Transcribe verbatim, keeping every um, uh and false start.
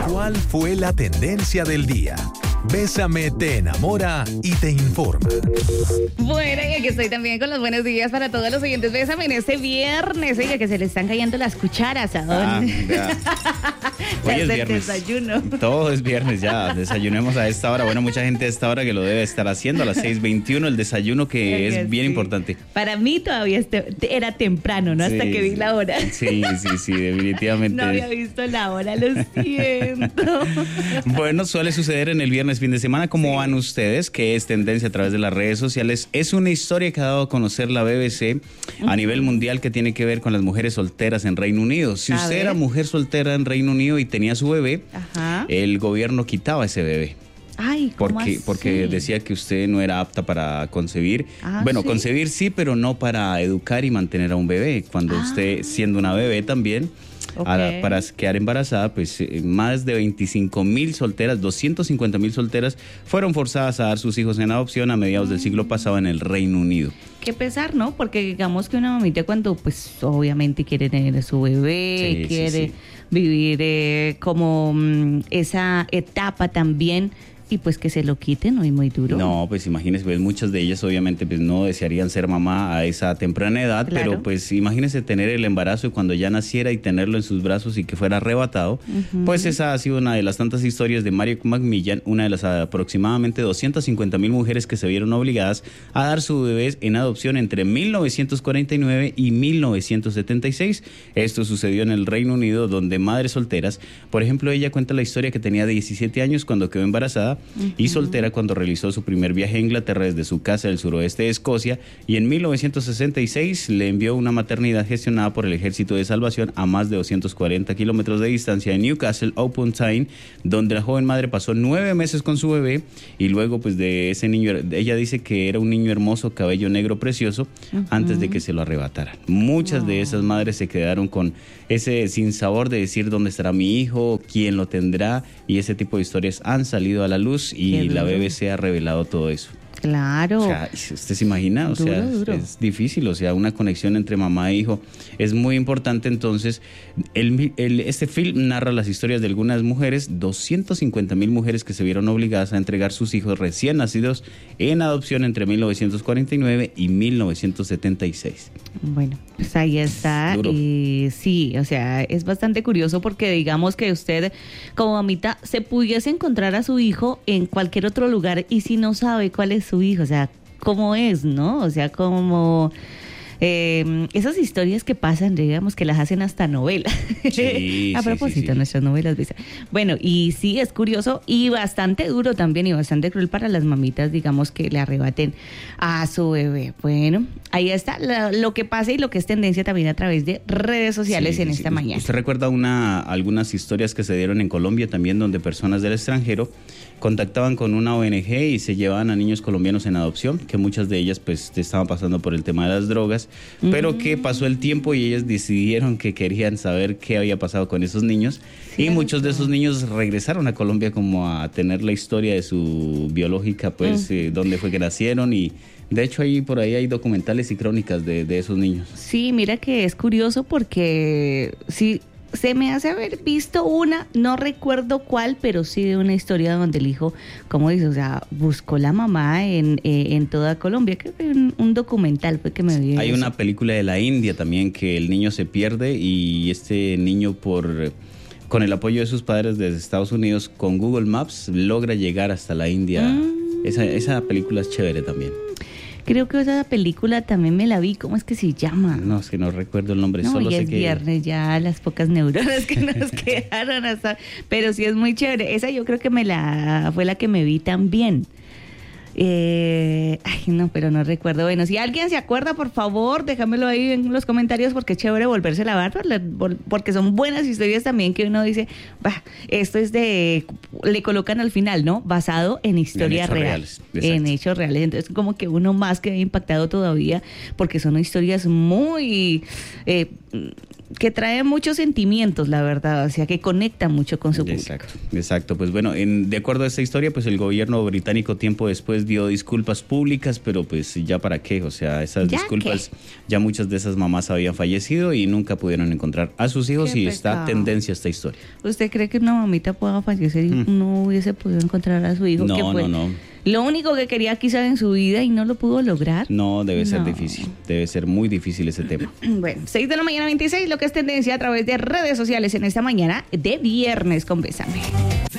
¿Cuál fue la tendencia del día? Bésame te enamora y te informa. Bueno, y aquí estoy también con los buenos días para todos los oyentes. Bésame en este viernes, oiga, que se le están cayendo las cucharas a Ah, don. ya. Hoy es del viernes. desayuno. Todo es viernes ya. Desayunemos a esta hora. Bueno, mucha gente a esta hora que lo debe estar haciendo a las seis veintiuno, el desayuno que Oiga, es bien sí. importante. Para mí todavía este- era temprano, ¿no? Hasta Sí, que vi sí. la hora. Sí, sí, sí, definitivamente. No había visto la hora, lo siento. Bueno, suele suceder en el viernes fin de semana. ¿Cómo Sí. van ustedes? Que es tendencia a través de las redes sociales. Es una historia que ha dado a conocer la B B C a nivel mundial que tiene que ver con las mujeres solteras en Reino Unido. Si A usted ver. era mujer soltera en Reino Unido y tenía su bebé, Ajá. el gobierno quitaba ese bebé. Ay, ¿cómo Porque, así? porque decía que usted no era apta para concebir. Ah, bueno, ¿sí? concebir sí, pero no para educar y mantener a un bebé. Cuando Ah. usted, siendo una bebé también, a la- Ok. para quedar embarazada, pues eh, más de veinticinco mil solteras, doscientas cincuenta mil solteras fueron forzadas a dar sus hijos en adopción a mediados del siglo pasado en el Reino Unido. Qué pesar, ¿no? Porque digamos que una mamita cuando pues obviamente quiere tener a su bebé, Sí, sí, quiere sí. vivir eh, como mm, esa etapa también y pues que se lo quiten, ¿no? Y muy duro. No, pues imagínese, pues muchas de ellas obviamente pues no desearían ser mamá a esa temprana edad, Claro. pero pues imagínese tener el embarazo y cuando ya naciera y tenerlo en sus brazos y que fuera arrebatado. Ujú. Pues esa ha sido una de las tantas historias de Mario Macmillan, una de las aproximadamente doscientas cincuenta mil mujeres que se vieron obligadas a dar su bebé en adopción entre mil novecientos cuarenta y nueve y mil novecientos setenta y seis. Esto sucedió en el Reino Unido, donde madres solteras, por ejemplo, ella cuenta la historia que tenía diecisiete años cuando quedó embarazada y soltera cuando realizó su primer viaje a Inglaterra desde su casa del suroeste de Escocia, y en mil novecientos sesenta y seis le envió una maternidad gestionada por el Ejército de Salvación a más de doscientos cuarenta kilómetros de distancia en Newcastle upon Tyne, donde la joven madre pasó nueve meses con su bebé y luego pues de ese niño, ella dice que era un niño hermoso, cabello negro precioso, antes de que se lo arrebataran. Muchas de esas madres se quedaron con ese sinsabor de decir dónde estará mi hijo, quién lo tendrá, y ese tipo de historias han salido a la luz y Qué la duro. B B C ha revelado todo eso. Claro. O sea, ¿usted se imagina? O Duro, sea, duro. es difícil, o sea, una conexión entre mamá e hijo es muy importante. Entonces, el, el- este film narra las historias de algunas mujeres, doscientas cincuenta mil mujeres que se vieron obligadas a entregar sus hijos recién nacidos en adopción entre mil novecientos cuarenta y nueve y mil novecientos setenta y seis. Bueno, pues ahí está. Duro. Y sí, o sea, es bastante curioso porque digamos que usted como mamita se pudiese encontrar a su hijo en cualquier otro lugar y si no sabe cuál es su hijo, o sea, cómo es, ¿no? O sea, como eh, esas historias que pasan, digamos, que las hacen hasta novela. Sí, A sí, propósito, sí, sí. nuestras novelas. ¿ves? Bueno, y sí, es curioso y bastante duro también y bastante cruel para las mamitas, digamos, que le arrebaten a su bebé. Bueno, ahí está la- lo que pasa y lo que es tendencia también a través de redes sociales Sí, en sí, esta sí. mañana. ¿Usted recuerda una, algunas historias que se dieron en Colombia también, donde personas del extranjero contactaban con una O N G y se llevaban a niños colombianos en adopción, que muchas de ellas pues estaban pasando por el tema de las drogas, pero que pasó el tiempo y ellas decidieron que querían saber qué había pasado con esos niños, y Cierto. muchos de esos niños regresaron a Colombia como a tener la historia de su biológica, pues eh, dónde fue que nacieron, y de hecho ahí por ahí hay documentales y crónicas de, de esos niños. Sí, mira que es curioso porque sí, se me hace haber visto una, no recuerdo cuál, pero sí de una historia donde el hijo, como dice, o sea, buscó la mamá en, eh, en toda Colombia. Creo que un, un documental fue que me vi. Hay eso. una película de la India también que el niño se pierde y este niño por con el apoyo de sus padres desde Estados Unidos con Google Maps logra llegar hasta la India. Mm. Esa, esa película es chévere también. Creo que esa película también me la vi. ¿Cómo es que se llama? No, es que no recuerdo el nombre, No, solo ya sé es que viernes, ya las pocas neuronas que nos quedaron hasta... Pero sí es muy chévere. Esa yo creo que me la fue la que me vi también. Eh, ay, no, pero no recuerdo. Bueno, si alguien se acuerda, por favor, déjamelo ahí en los comentarios porque es chévere volverse a ver, porque son buenas historias también que uno dice, bah, esto es de, le colocan al final, ¿no? Basado en historias hechos reales. reales, exacto. En hechos reales. Entonces, como que uno más queda impactado todavía porque son historias muy... Eh, que traen muchos sentimientos, la verdad, o sea, que conectan mucho con su público. Exacto, exacto. Pues bueno, en, de acuerdo a esta historia, pues el gobierno británico tiempo después dio disculpas públicas, pero pues ya para qué, o sea, esas ¿Ya disculpas, ya muchas de esas mamás habían fallecido y nunca pudieron encontrar a sus hijos Qué y está pecado. tendencia esta historia. ¿Usted cree que una mamita pueda fallecer y Mm. no hubiese podido encontrar a su hijo? No, que fue no, no. lo único que quería quizás en su vida y no lo pudo lograr. No, debe ser No. difícil, debe ser muy difícil ese tema. Bueno, seis de la mañana veintiséis, lo que es tendencia a través de redes sociales en esta mañana de viernes con Bésame.